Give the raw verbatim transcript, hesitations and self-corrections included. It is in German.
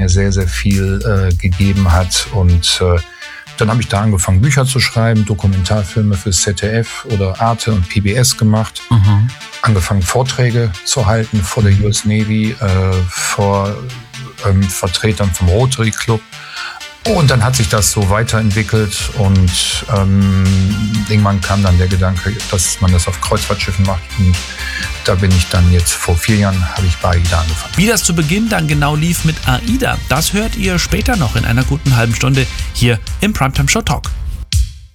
mir sehr, sehr viel äh, gegeben hat. Und äh, dann habe ich da angefangen, Bücher zu schreiben, Dokumentarfilme fürs Z D F oder Arte und P B S gemacht. Mhm. Angefangen, Vorträge zu halten vor der U S Navy, äh, vor ähm, Vertretern vom Rotary Club. Und dann hat sich das so weiterentwickelt und ähm, irgendwann kam dann der Gedanke, dass man das auf Kreuzfahrtschiffen macht. Und da bin ich dann jetzt, vor vier Jahren habe ich bei AIDA angefangen. Wie das zu Beginn dann genau lief mit AIDA, das hört ihr später noch in einer guten halben Stunde hier im Primetime Show Talk.